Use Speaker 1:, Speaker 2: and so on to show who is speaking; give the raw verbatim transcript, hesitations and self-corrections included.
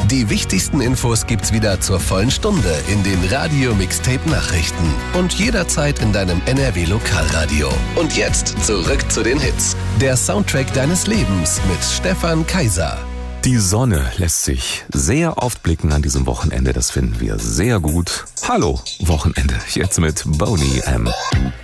Speaker 1: Die wichtigsten Infos gibt's wieder zur vollen Stunde in den Radio Mixtape Nachrichten und jederzeit in deinem N R W Lokalradio. Und jetzt zurück zu den Hits. Der Soundtrack deines Lebens mit Stefan Kaiser.
Speaker 2: Die Sonne lässt sich sehr oft blicken an diesem Wochenende. Das finden wir sehr gut. Hallo, Wochenende. Jetzt mit Boney M.